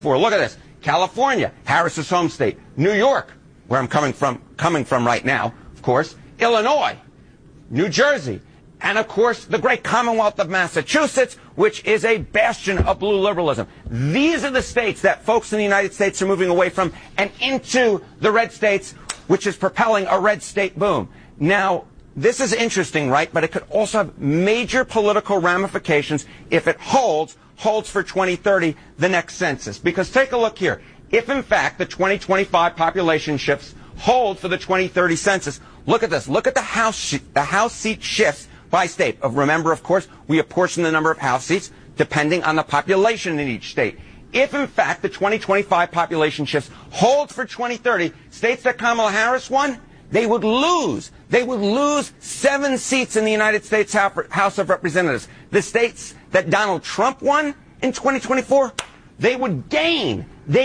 Look at this. California, Harris's home state. New York, where I'm coming from right now, of course. Illinois, New Jersey, and of course the great Commonwealth of Massachusetts, which is a bastion of blue liberalism. These are the states that folks in the United States are moving away from and into the red states, which is propelling a red state boom. Now, this is interesting, right? But it could also have major political ramifications if it holds for 2030, the next census. Because take a look here. If, in fact, the 2025 population shifts hold for the 2030 census, look at this. Look at the House seat shifts by state. Remember, of course, we apportion the number of House seats depending on the population in each state. If, in fact, the 2025 population shifts hold for 2030, states that Kamala Harris won, they would lose. They would lose 7 seats in the United States House of Representatives. The states that Donald Trump won in 2024, they would gain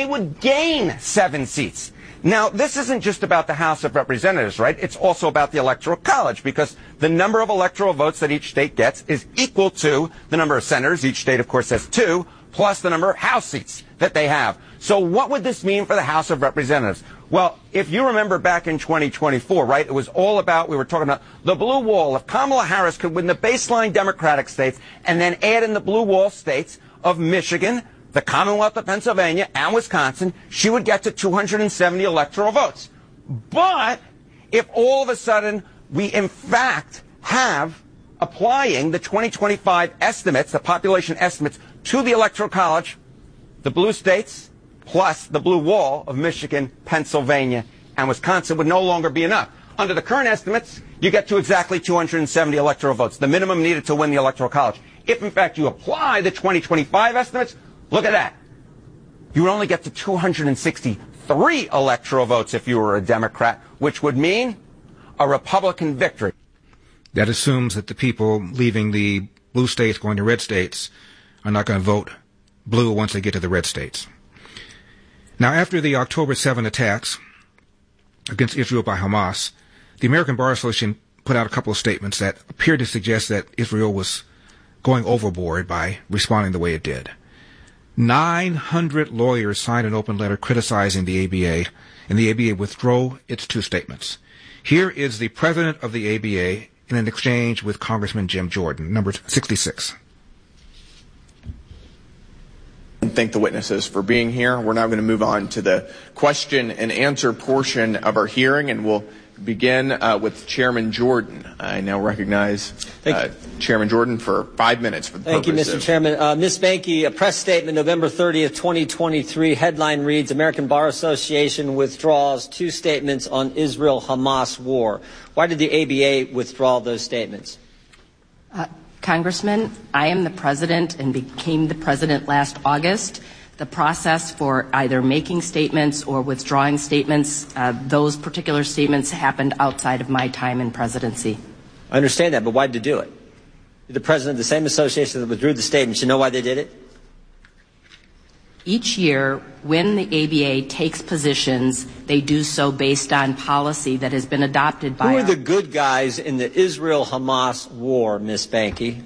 7 seats. Now, this isn't just about the House of Representatives, right? It's also about the Electoral College, because the number of electoral votes that each state gets is equal to the number of senators. Each state, of course, has 2, plus the number of House seats that they have. So what would this mean for the House of Representatives? Well, if you remember back in 2024, right, it was all about, we were talking about the blue wall. If Kamala Harris could win the baseline Democratic states and then add in the blue wall states of Michigan, the Commonwealth of Pennsylvania, and Wisconsin, she would get to 270 electoral votes. But if all of a sudden we, in fact, have applying the 2025 estimates, the population estimates, to the Electoral College, the blue states plus the blue wall of Michigan, Pennsylvania, and Wisconsin would no longer be enough. Under the current estimates, you get to exactly 270 electoral votes, the minimum needed to win the Electoral College. If, in fact, you apply the 2025 estimates, look at that. You would only get to 263 electoral votes if you were a Democrat, which would mean a Republican victory. That assumes that the people leaving the blue states going to red states are not going to vote blue once they get to the red states. Now, after the October 7 attacks against Israel by Hamas, the American Bar Association put out a couple of statements that appeared to suggest that Israel was going overboard by responding the way it did. 900 lawyers signed an open letter criticizing the ABA, and the ABA withdrew its 2 statements. Here is the president of the ABA in an exchange with Congressman Jim Jordan, number 66. Thank the witnesses for being here. We're now going to move on to the question and answer portion of our hearing, and we'll begin with Chairman Jordan. I now recognize Chairman Jordan for 5 minutes. For the Thank you, Mr. Chairman. Ms. Banky, a press statement November 30th, 2023, headline reads, American Bar Association withdraws 2 statements on Israel-Hamas war. Why did the ABA withdraw those statements? Congressman, I am the president and became the president last August. The process for either making statements or withdrawing statements, those particular statements happened outside of my time in presidency. I understand that, but why did you do it? You're the president of the same association that withdrew the statements. You know why they did it? Each year, when the ABA takes positions, they do so based on policy that has been adopted by... Who are the good guys in the Israel-Hamas war, Ms. Banky?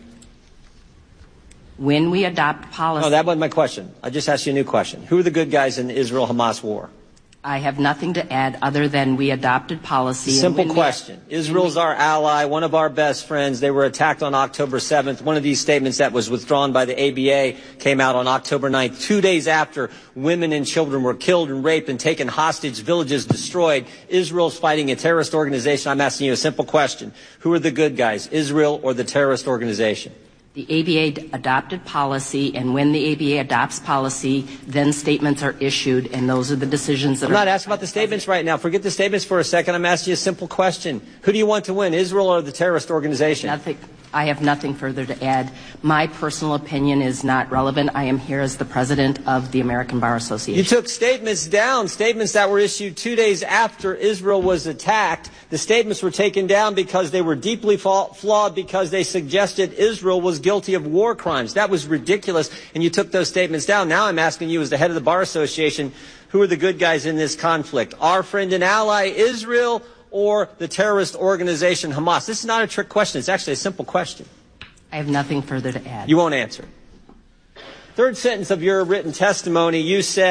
When we adopt policy... No, that wasn't my question. I just asked you a new question. Who are the good guys in the Israel-Hamas war? I have nothing to add other than we adopted policy. Simple question. Israel's our ally, one of our best friends. They were attacked on October 7th. One of these statements that was withdrawn by the ABA came out on October 9th, 2 days after women and children were killed and raped and taken hostage, villages destroyed. Israel's fighting a terrorist organization. I'm asking you a simple question. Who are the good guys, Israel or the terrorist organization? The ABA adopted policy, and when the ABA adopts policy, then statements are issued, and those are the decisions that I'm not asking about the statements right now. Forget the statements for a second. I'm asking you a simple question. Who do you want to win, Israel or the terrorist organization? I have nothing further to add. My personal opinion is not relevant. I am here as the president of the American Bar Association. You took statements down, statements that were issued 2 days after Israel was attacked. The statements were taken down because they were deeply flawed, because they suggested Israel was guilty of war crimes. That was ridiculous, and you took those statements down. Now I'm asking you, as the head of the Bar Association, who are the good guys in this conflict? Our friend and ally, Israel, or the terrorist organization Hamas? This is not a trick question. It's actually a simple question. I have nothing further to add. You won't answer. third sentence of your written testimony, you said,